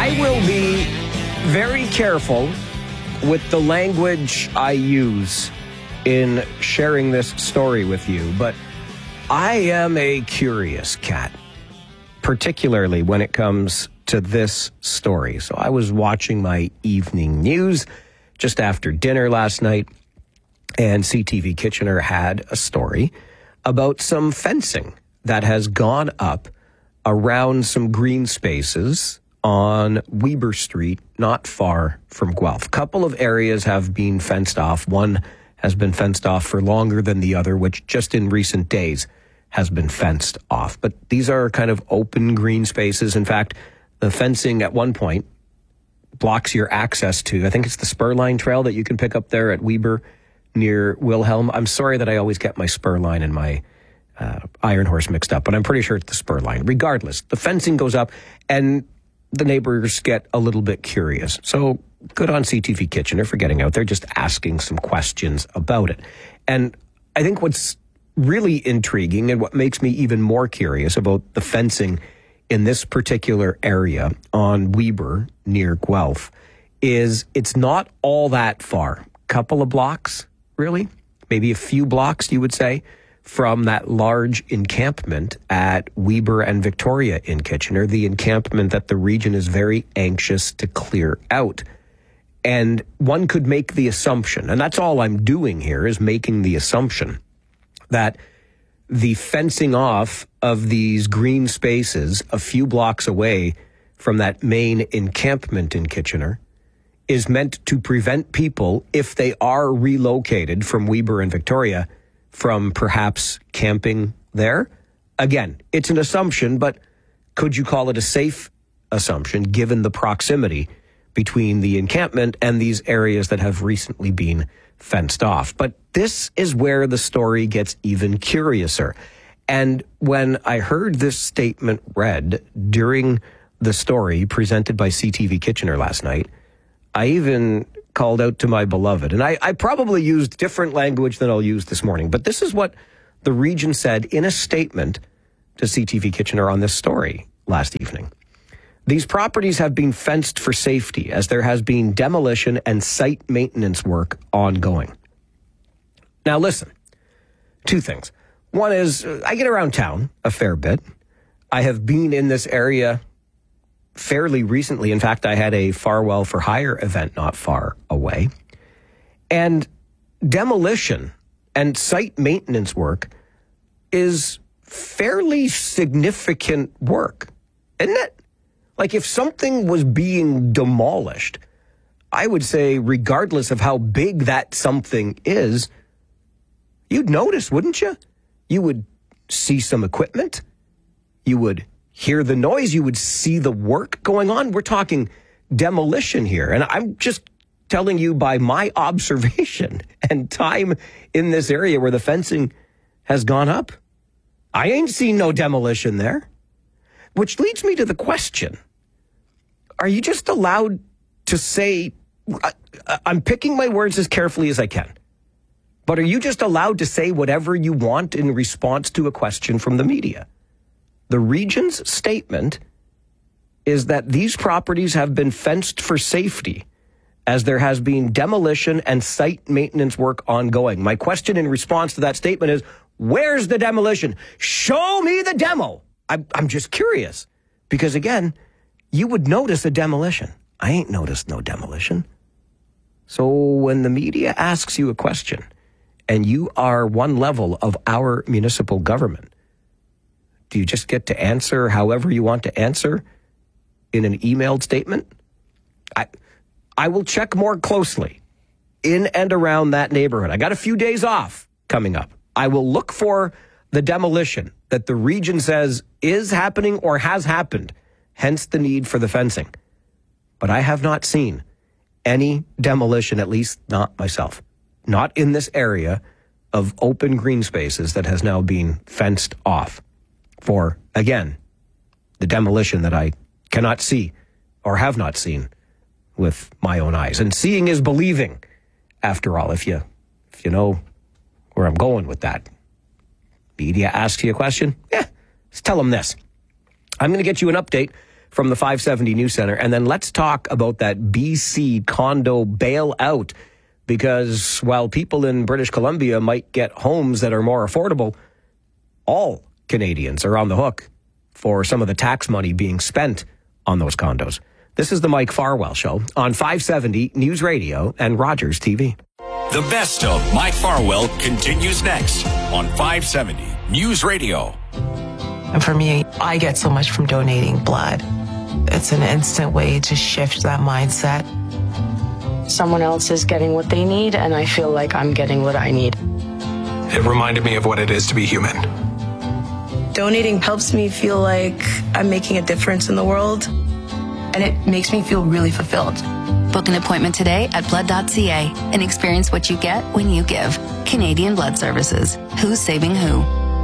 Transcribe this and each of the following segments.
I will be very careful with the language I use in sharing this story with you, but I am a curious cat, particularly when it comes to this story. So I was watching my evening news just after dinner last night, and CTV Kitchener had a story about some fencing that has gone up around some green spaces on Weber Street, not far from Guelph. A couple of areas have been fenced off. One has been fenced off for longer than the other, which just in recent days has been fenced off. But these are kind of open green spaces. In fact, the fencing at one point blocks your access to, I think it's the Spurline Trail that you can pick up there at Weber near Wilhelm. I'm sorry that I always get my Spurline and my Iron Horse mixed up, but I'm pretty sure it's the Spurline. Regardless, the fencing goes up and the neighbors get a little bit curious. So good on CTV Kitchener for getting out there, just asking some questions about it. And I think what's really intriguing and what makes me even more curious about the fencing in this particular area on Weber near Guelph is it's not all that far. Couple of blocks, really, maybe a few blocks, you would say, from that large encampment at Weber and Victoria in Kitchener, the encampment that the region is very anxious to clear out. And one could make the assumption, and that's all I'm doing here is making the assumption, that the fencing off of these green spaces a few blocks away from that main encampment in Kitchener is meant to prevent people, if they are relocated from Weber and Victoria, from perhaps camping there. Again, it's an assumption, but could you call it a safe assumption given the proximity between the encampment and these areas that have recently been fenced off? But this is where the story gets even curiouser. And when I heard this statement read during the story presented by CTV Kitchener last night, I even called out to my beloved. And I probably used different language than I'll use this morning, but this is what the region said in a statement to CTV Kitchener on this story last evening. These properties have been fenced for safety as there has been demolition and site maintenance work ongoing. Now listen, two things. One is I get around town a fair bit. I have been in this area fairly recently. In fact, I had a Farwell for Hire event not far away. And demolition and site maintenance work is fairly significant work, isn't it? Like if something was being demolished, I would say regardless of how big that something is, you'd notice, wouldn't you? You would see some equipment. You would hear the noise. You would see the work going on. We're talking demolition here. And I'm just telling you by my observation and time in this area where the fencing has gone up, I ain't seen no demolition there. Which leads me to the question, are you just allowed to say, I'm picking my words as carefully as I can, but are you just allowed to say whatever you want in response to a question from the media? The region's statement is that these properties have been fenced for safety as there has been demolition and site maintenance work ongoing. My question in response to that statement is, where's the demolition? Show me the demo. I'm just curious because, again, you would notice a demolition. I ain't noticed no demolition. So when the media asks you a question and you are one level of our municipal government, do you just get to answer however you want to answer in an emailed statement? I will check more closely in and around that neighborhood. I got a few days off coming up. I will look for the demolition that the region says is happening or has happened, hence the need for the fencing. But I have not seen any demolition, at least not myself, not in this area of open green spaces that has now been fenced off for, again, the demolition that I cannot see or have not seen with my own eyes. And seeing is believing, after all, if you know where I'm going with that. Media asks you a question, just tell them this. I'm going to get you an update from the 570 News Center. And then let's talk about that BC condo bailout, because while people in British Columbia might get homes that are more affordable, all Canadians are on the hook for some of the tax money being spent on those condos. This is the Mike Farwell Show on 570 News Radio and Rogers TV. The best of Mike Farwell continues next on 570 News Radio. And for me, I get so much from donating blood. It's an instant way to shift that mindset. Someone else is getting what they need, and I feel like I'm getting what I need. It reminded me of what it is to be human. Donating helps me feel like I'm making a difference in the world, and it makes me feel really fulfilled. Book an appointment today at blood.ca and experience what you get when you give. Canadian Blood Services. Who's saving who?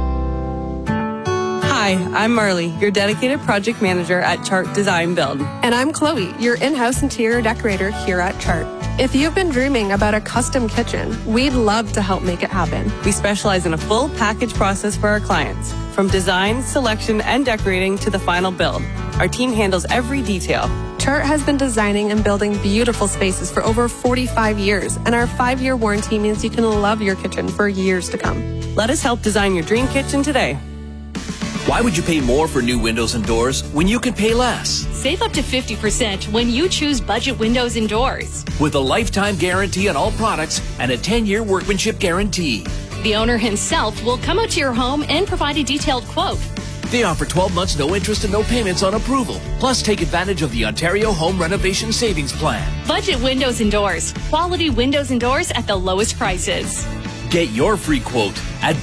Hi, I'm Marley, your dedicated project manager at Chart Design Build. And I'm Chloe, your in-house interior decorator here at Chart. If you've been dreaming about a custom kitchen, we'd love to help make it happen. We specialize in a full package process for our clients, from design, selection, and decorating to the final build. Our team handles every detail. Chart has been designing and building beautiful spaces for over 45 years, and our 5-year warranty means you can love your kitchen for years to come. Let us help design your dream kitchen today. Why would you pay more for new windows and doors when you can pay less? Save up to 50% when you choose Budget Windows and Doors. With a lifetime guarantee on all products and a 10-year workmanship guarantee. The owner himself will come out to your home and provide a detailed quote. They offer 12 months no interest and no payments on approval. Plus, take advantage of the Ontario Home Renovation Savings Plan. Budget Windows and Doors. Quality windows and doors at the lowest prices. Get your free quote at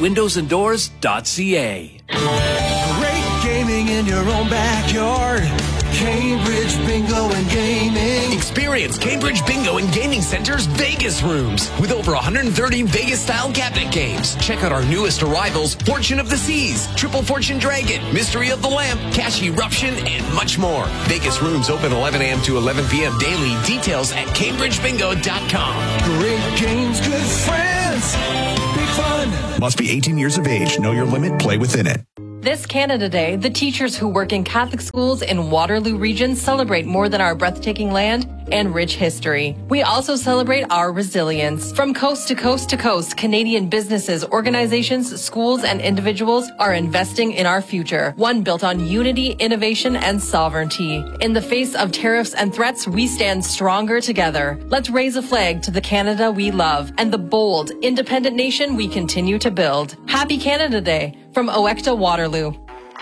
budgetwindowsanddoors.ca. Great gaming in your own backyard. Cambridge Bingo and Gaming. Experience Cambridge Bingo and Gaming Center's Vegas rooms with over 130 Vegas-style cabinet games. Check out our newest arrivals, Fortune of the Seas, Triple Fortune Dragon, Mystery of the Lamp, Cash Eruption, and much more. Vegas rooms open 11 a.m. to 11 p.m. daily. Details at CambridgeBingo.com. Great games, good friends, big fun. Must be 18 years of age. Know your limit. Play within it. This Canada Day, the teachers who work in Catholic schools in Waterloo Region celebrate more than our breathtaking land and rich history. We also celebrate our resilience. From coast to coast to coast, Canadian businesses, organizations, schools, and individuals are investing in our future, one built on unity, innovation, and sovereignty. In the face of tariffs and threats, we stand stronger together. Let's raise a flag to the Canada we love and the bold, independent nation we continue to build. Happy Canada Day from Oecta Waterloo.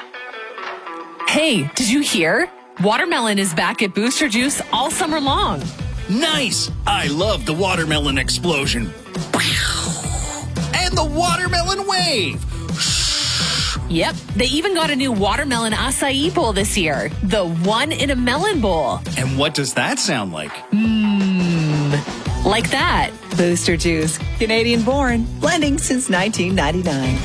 Hey, did you hear? Watermelon is back at Booster Juice all summer long. Nice! I love the watermelon explosion. And the watermelon wave. Yep, they even got a new watermelon acai bowl this year. The one in a melon bowl. And what does that sound like? Like that. Booster Juice, Canadian born, blending since 1999.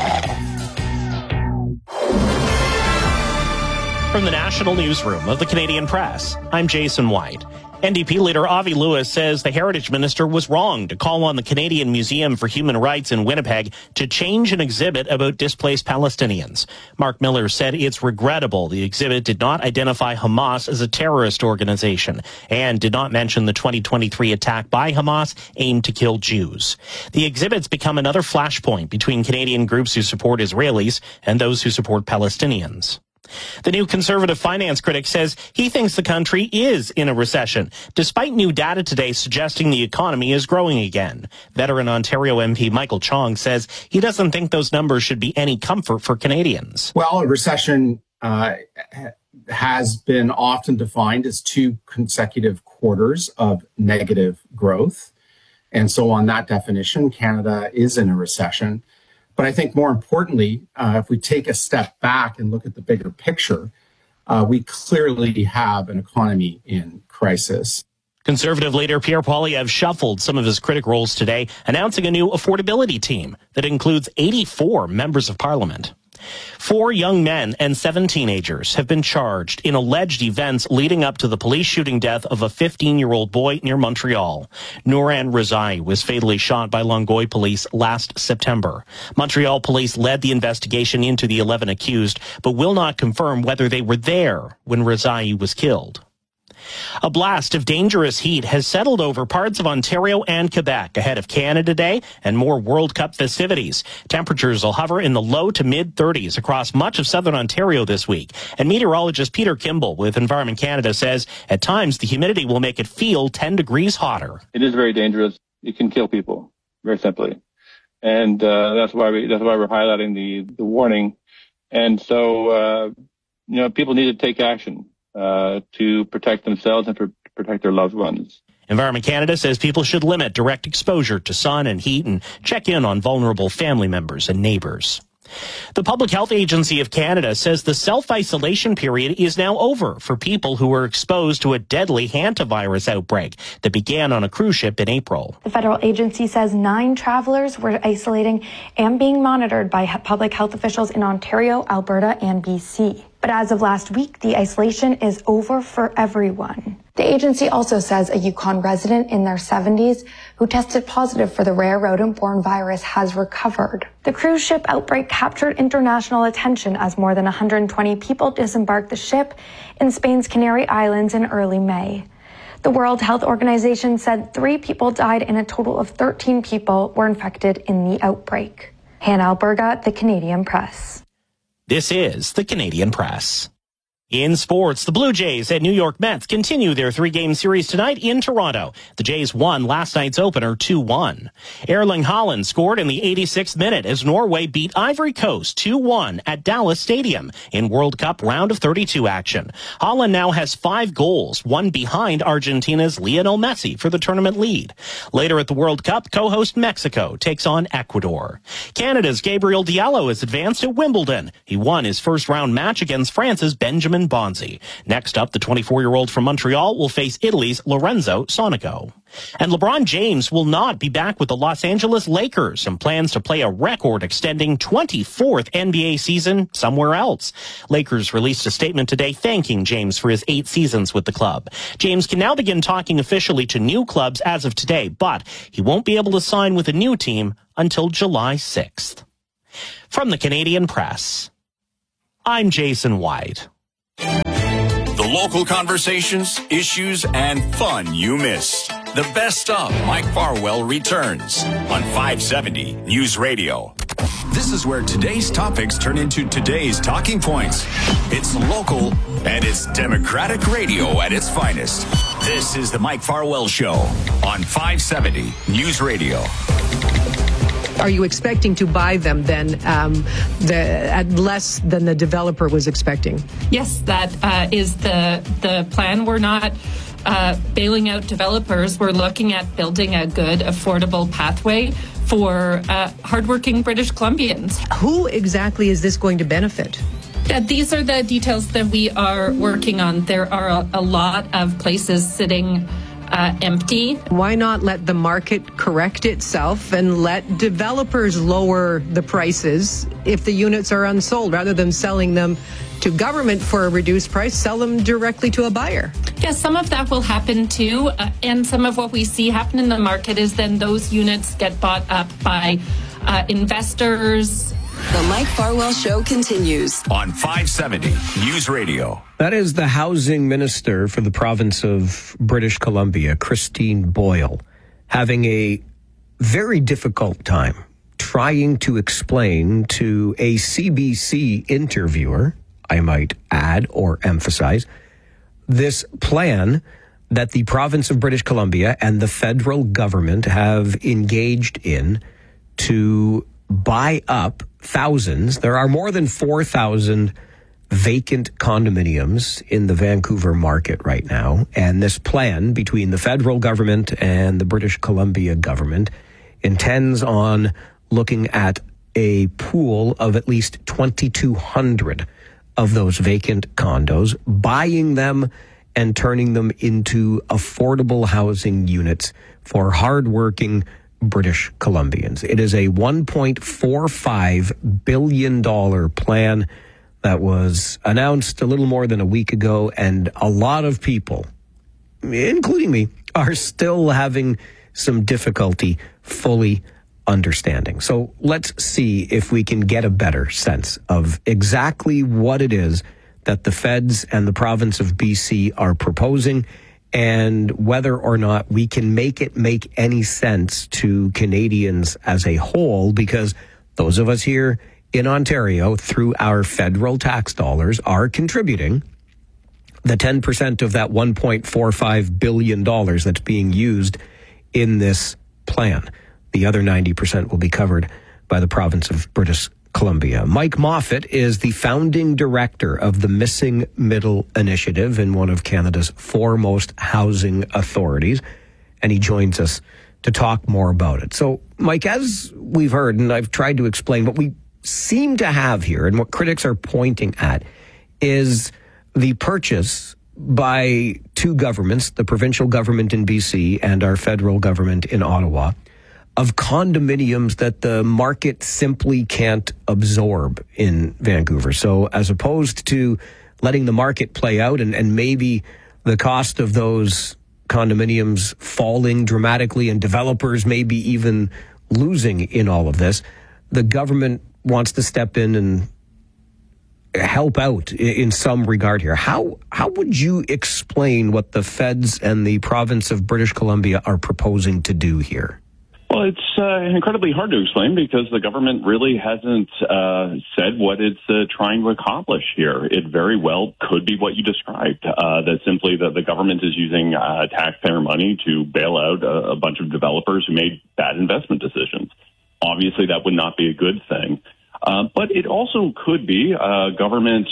From the National Newsroom of the Canadian Press, I'm Jason White. NDP leader Avi Lewis says the Heritage Minister was wrong to call on the Canadian Museum for Human Rights in Winnipeg to change an exhibit about displaced Palestinians. Mark Miller said it's regrettable the exhibit did not identify Hamas as a terrorist organization and did not mention the 2023 attack by Hamas aimed to kill Jews. The exhibit's become another flashpoint between Canadian groups who support Israelis and those who support Palestinians. The new Conservative finance critic says he thinks the country is in a recession, despite new data today suggesting the economy is growing again. Veteran Ontario MP Michael Chong says he doesn't think those numbers should be any comfort for Canadians. Well, a recession has been often defined as 2 consecutive quarters of negative growth. And so on that definition, Canada is in a recession. But I think more importantly, if we take a step back and look at the bigger picture, we clearly have an economy in crisis. Conservative leader Pierre Poilievre shuffled some of his critic roles today, announcing a new affordability team that includes 84 members of parliament. 4 young men and 7 teenagers have been charged in alleged events leading up to the police shooting death of a 15-year-old boy near Montreal. Nouran Rezai was fatally shot by Longueuil police last September. Montreal police led the investigation into the 11 accused, but will not confirm whether they were there when Rezai was killed. A blast of dangerous heat has settled over parts of Ontario and Quebec ahead of Canada Day and more World Cup festivities. Temperatures will hover in the low to mid-30s across much of southern Ontario this week. And meteorologist Peter Kimball with Environment Canada says at times the humidity will make it feel 10 degrees hotter. It is very dangerous. It can kill people, very simply. And that's why we're highlighting the warning. And so, people need to take action to protect themselves and protect their loved ones. Environment Canada says people should limit direct exposure to sun and heat and check in on vulnerable family members and neighbors. The Public Health Agency of Canada says the self-isolation period is now over for people who were exposed to a deadly hantavirus outbreak that began on a cruise ship in April. The federal agency says 9 travelers were isolating and being monitored by public health officials in Ontario, Alberta, and BC. But as of last week, the isolation is over for everyone. The agency also says a Yukon resident in their 70s who tested positive for the rare rodent-borne virus has recovered. The cruise ship outbreak captured international attention as more than 120 people disembarked the ship in Spain's Canary Islands in early May. The World Health Organization said 3 people died and a total of 13 people were infected in the outbreak. Hannah Alberga, The Canadian Press. This is The Canadian Press. In sports, the Blue Jays and New York Mets continue their 3-game series tonight in Toronto. The Jays won last night's opener 2-1. Erling Haaland scored in the 86th minute as Norway beat Ivory Coast 2-1 at Dallas Stadium in World Cup round of 32 action. Haaland now has 5 goals, one behind Argentina's Lionel Messi for the tournament lead. Later at the World Cup, co-host Mexico takes on Ecuador. Canada's Gabriel Diallo has advanced at Wimbledon. He won his first-round match against France's Benjamin Bonzi. Next up, the 24-year-old from Montreal will face Italy's Lorenzo Sonico. And LeBron James will not be back with the Los Angeles Lakers and plans to play a record-extending 24th NBA season somewhere else. Lakers released a statement today thanking James for his 8 seasons with the club. James can now begin talking officially to new clubs as of today, but he won't be able to sign with a new team until July 6th. From the Canadian Press, I'm Jason White. The local conversations, issues, and fun you missed. The best of Mike Farwell returns on 570 News Radio. This is where today's topics turn into today's talking points. It's local and it's democratic radio at its finest. This is the Mike Farwell Show on 570 News Radio. Are you expecting to buy them then at less than the developer was expecting? Yes, that is the plan. We're not bailing out developers. We're looking at building a good, affordable pathway for hardworking British Columbians. Who exactly is this going to benefit? These are the details that we are working on. There are a lot of places sitting empty. Why not let the market correct itself and let developers lower the prices if the units are unsold rather than selling them to government for a reduced price, sell them directly to a buyer? Yes, some of that will happen too. And some of what we see happen in the market is then those units get bought up by investors. The Mike Farwell Show continues on 570 News Radio. That is the housing minister for the province of British Columbia, Christine Boyle, having a very difficult time trying to explain to a CBC interviewer, I might add or emphasize, this plan that the province of British Columbia and the federal government have engaged in to buy up thousands. There are more than 4,000 vacant condominiums in the Vancouver market right now. And this plan between the federal government and the British Columbia government intends on looking at a pool of at least 2,200 of those vacant condos, buying them and turning them into affordable housing units for hardworking British Columbians. It is a $1.45 billion plan that was announced a little more than a week ago, and a lot of people, including me, are still having some difficulty fully understanding. So let's see if we can get a better sense of exactly what it is that the feds and the province of BC are proposing, and whether or not we can make it make any sense to Canadians as a whole, because those of us here in Ontario, through our federal tax dollars, are contributing the 10% of that $1.45 billion that's being used in this plan. The other 90% will be covered by the province of British Columbia. Mike Moffat is the founding director of the Missing Middle Initiative in one of Canada's foremost housing authorities, and he joins us to talk more about it. So, Mike, as we've heard, and I've tried to explain, what we seem to have here, and what critics are pointing at, is the purchase by two governments, the provincial government in BC and our federal government in Ottawa, of condominiums that the market simply can't absorb in Vancouver. So as opposed to letting the market play out and maybe the cost of those condominiums falling dramatically and developers maybe even losing in all of this, the government wants to step in and help out in some regard here. How would you explain what the feds and the province of British Columbia are proposing to do here? Well, it's incredibly hard to explain because the government really hasn't said what it's trying to accomplish here. It very well could be what you described, that simply that the government is using taxpayer money to bail out a bunch of developers who made bad investment decisions. Obviously, that would not be a good thing. But it also could be government,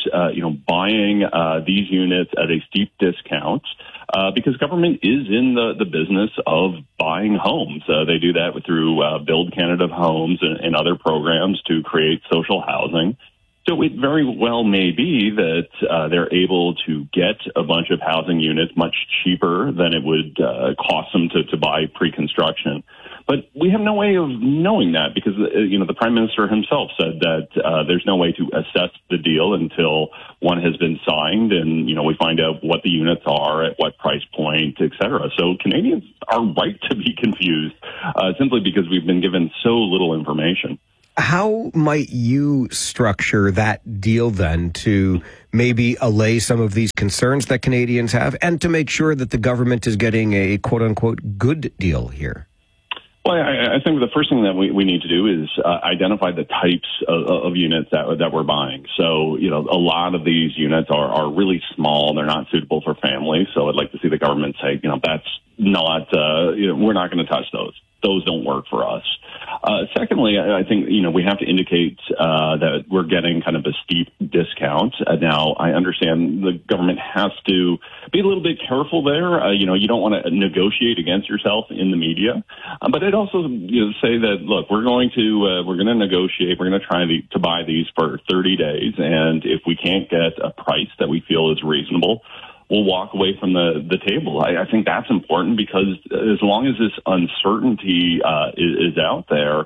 buying these units at a steep discount because government is in the business of buying homes. They do that through Build Canada Homes and other programs to create social housing. So it very well may be that they're able to get a bunch of housing units much cheaper than it would cost them to buy pre-construction. But we have no way of knowing that because, the Prime Minister himself said that there's no way to assess the deal until one has been signed and, we find out what the units are, at what price point, et cetera. So Canadians are right to be confused simply because we've been given so little information. How might you structure that deal then to maybe allay some of these concerns that Canadians have and to make sure that the government is getting a quote-unquote good deal here? Well, I think the first thing that we need to do is identify the types of units that we're buying. So, a lot of these units are really small. They're not suitable for families. So I'd like to see the government say, that's not, we're not going to touch those. Those don't work for us. Secondly, I think, we have to indicate that we're getting kind of a steep discount. Now, I understand the government has to be a little bit careful there. You don't want to negotiate against yourself in the media. But I'd also say that, look, we're going to negotiate. We're going to try to buy these for 30 days. And if we can't get a price that we feel is reasonable, we'll walk away from the table. I think that's important because as long as this uncertainty is out there,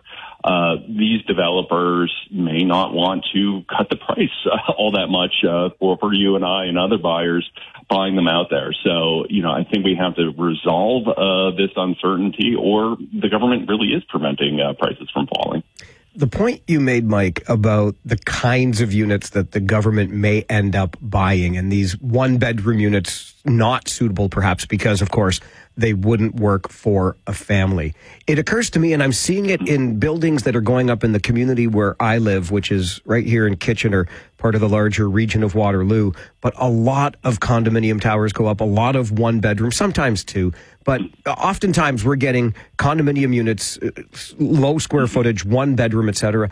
these developers may not want to cut the price all that much for you and I and other buyers buying them out there. So, I think we have to resolve this uncertainty or the government really is preventing prices from falling. The point you made, Mike, about the kinds of units that the government may end up buying and these one-bedroom units not suitable perhaps because, of course, they wouldn't work for a family. It occurs to me, and I'm seeing it in buildings that are going up in the community where I live, which is right here in Kitchener, part of the larger region of Waterloo, but a lot of condominium towers go up, a lot of one-bedroom, sometimes two, but oftentimes we're getting condominium units, low square footage, one bedroom, et cetera.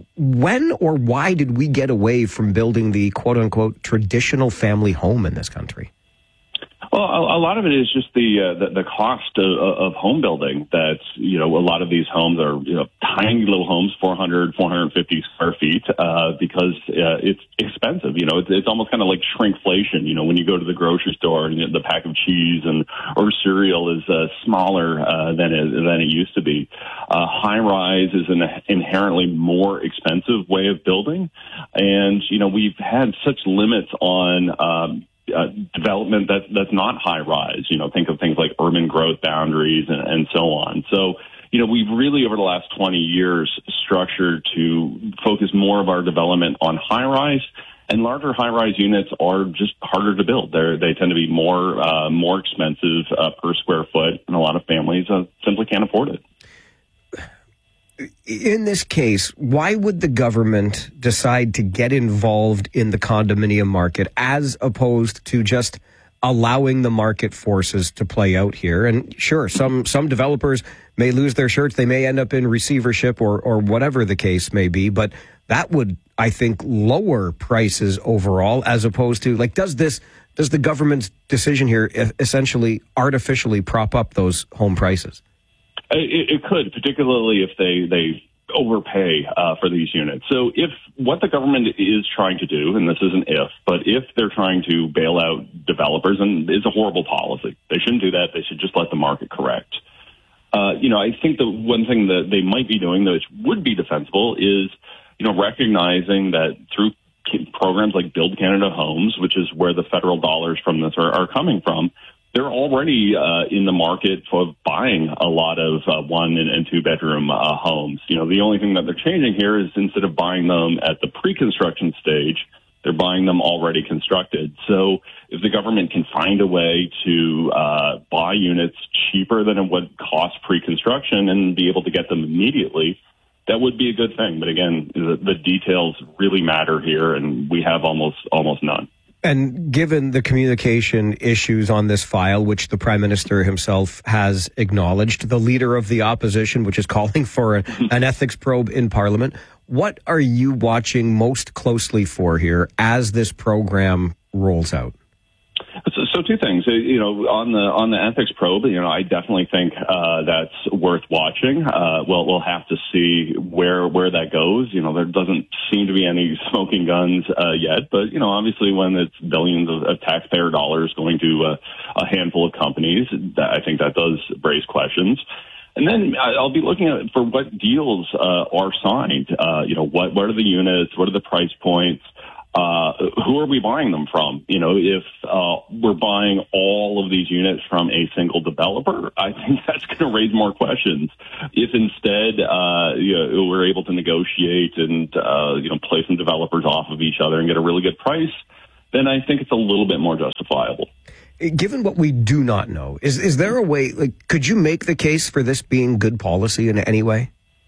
When or why did we get away from building the quote-unquote traditional family home in this country? Well, a lot of it is just the cost of home building. That's, a lot of these homes are, tiny little homes, 400, 450 square feet, because it's expensive. It's almost kind of like shrinkflation. When you go to the grocery store and the pack of cheese or cereal is smaller than it used to be. High rise is an inherently more expensive way of building, and we've had such limits on development that's not high rise. Think of things like urban growth boundaries and so on. So, we've really over the last 20 years structured to focus more of our development on high rise, and larger high rise units are just harder to build. They tend to be more expensive per square foot, and a lot of families simply can't afford it. In this case, why would the government decide to get involved in the condominium market as opposed to just allowing the market forces to play out here? And sure, some developers may lose their shirts. They may end up in receivership or whatever the case may be. But that would, I think, lower prices overall, as opposed to, does the government's decision here essentially artificially prop up those home prices? It could, particularly if they overpay for these units. So if what the government is trying to do, and this is an if, but if they're trying to bail out developers, and it's a horrible policy, they shouldn't do that. They should just let the market correct. I think the one thing that they might be doing, which would be defensible, is, recognizing that through programs like Build Canada Homes, which is where the federal dollars from this are coming from, they're already in the market for buying a lot of 1 and 2 bedroom homes. The only thing that they're changing here is instead of buying them at the pre-construction stage, they're buying them already constructed. So if the government can find a way to buy units cheaper than it would cost pre-construction and be able to get them immediately, that would be a good thing. But again, the details really matter here, and we have almost none. And given the communication issues on this file, which the Prime Minister himself has acknowledged, the leader of the opposition, which is calling for an ethics probe in Parliament, what are you watching most closely for here as this program rolls out? So two things, on the ethics probe, I definitely think that's worth watching. We'll have to see where that goes. There doesn't seem to be any smoking guns yet, but obviously when it's billions of taxpayer dollars going to a handful of companies, I think that does raise questions. And then I'll be looking at for what deals are signed. What are the units? What are the price points? Who are we buying them from? If we're buying all of these units from a single developer, I think that's going to raise more questions. If instead, we're able to negotiate and, play some developers off of each other and get a really good price, then I think it's a little bit more justifiable. Given what we do not know, is there a way, could you make the case for this being good policy in any way?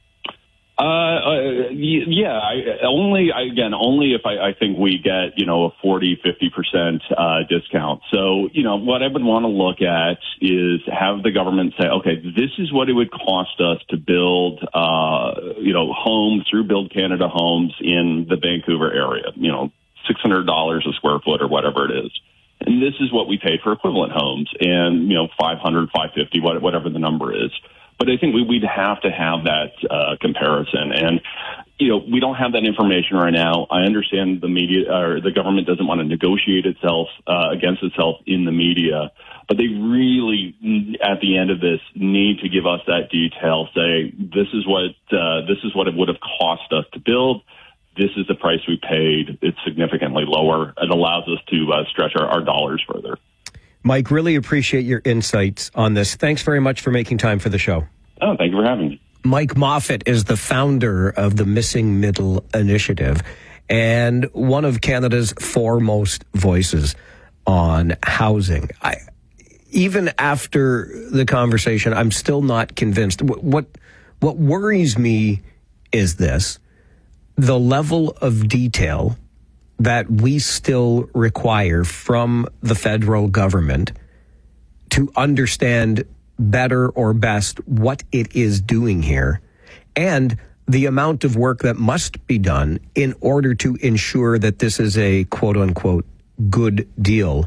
Only if I think we get, a 40, 50% discount. So, what I would want to look at is have the government say, okay, this is what it would cost us to build, homes through Build Canada Homes in the Vancouver area, $600 a square foot or whatever it is. And this is what we paid for equivalent homes and, $500, $550, whatever the number is. But I think we'd have to have that comparison. And, we don't have that information right now. I understand the media or the government doesn't want to negotiate itself against itself in the media. But they really, at the end of this, need to give us that detail, say, this is what it would have cost us to build. This is the price we paid. It's significantly lower. It allows us to stretch our dollars further. Mike, really appreciate your insights on this. Thanks very much for making time for the show. Oh, thank you for having me. Mike Moffat is the founder of the Missing Middle Initiative and one of Canada's foremost voices on housing. Even after the conversation, I'm still not convinced. What worries me is this: the level of detail that we still require from the federal government to understand better or best what it is doing here, and the amount of work that must be done in order to ensure that this is a quote-unquote good deal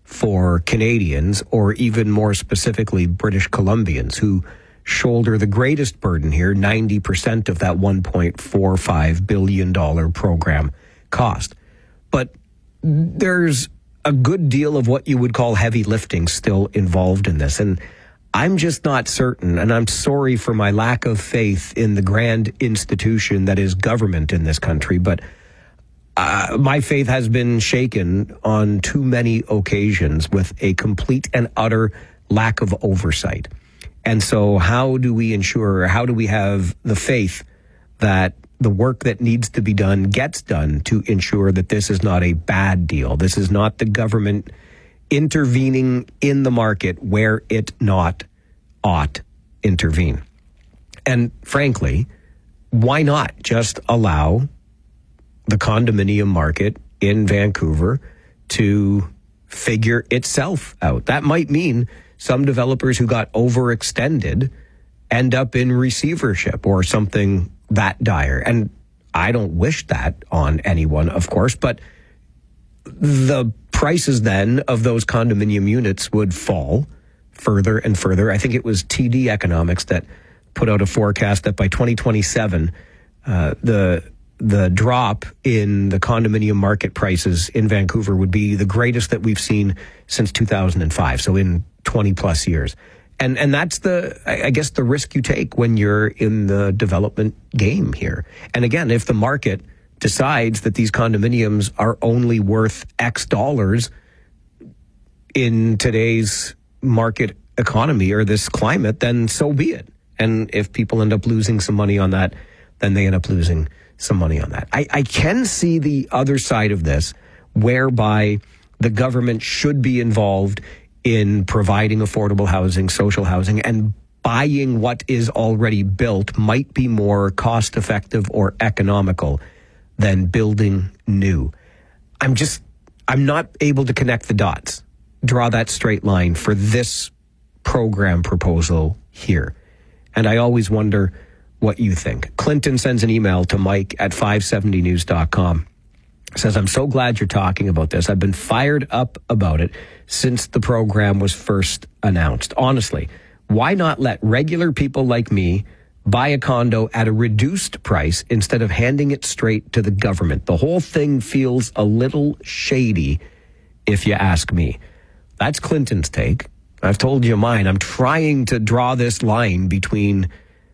for Canadians, or even more specifically British Columbians, who shoulder the greatest burden here, 90% of that $1.45 billion program cost. But there's a good deal of what you would call heavy lifting still involved in this. And I'm just not certain, and I'm sorry for my lack of faith in the grand institution that is government in this country, but my faith has been shaken on too many occasions with a complete and utter lack of oversight. And so how do we ensure, how do we have the faith that the work that needs to be done gets done to ensure that this is not a bad deal? This is not the government intervening in the market where it not ought intervene. And frankly, why not just allow the condominium market in Vancouver to figure itself out? That might mean some developers who got overextended end up in receivership or something that dire. And I don't wish that on anyone, of course, but the prices then of those condominium units would fall further and further. I think it was TD Economics that put out a forecast that by 2027, the drop in the condominium market prices in Vancouver would be the greatest that we've seen since 2005. So in 20 plus years. And that's I guess the risk you take when you're in the development game here. And again, if the market decides that these condominiums are only worth X dollars in today's market economy or this climate, then so be it. And if people end up losing some money on that, then they end up losing some money on that. I can see the other side of this, whereby the government should be involved in providing affordable housing, social housing, and buying what is already built might be more cost effective or economical than building new. I'm not able to connect the dots, draw that straight line for this program proposal here. And I always wonder what you think. Clinton sends an email to Mike at 570news.com. Says, I'm so glad you're talking about this. I've been fired up about it since the program was first announced. Honestly, why not let regular people like me buy a condo at a reduced price instead of handing it straight to the government? The whole thing feels a little shady, if you ask me. That's Clinton's take. I've told you mine. I'm trying to draw this line between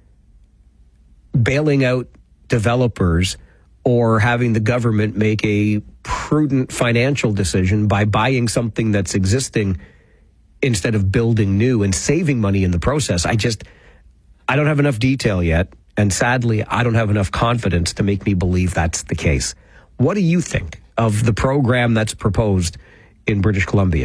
bailing out developers or having the government make a prudent financial decision by buying something that's existing instead of building new and saving money in the process. I don't have enough detail yet, and sadly, I don't have enough confidence to make me believe that's the case. What do you think of the program that's proposed in British Columbia?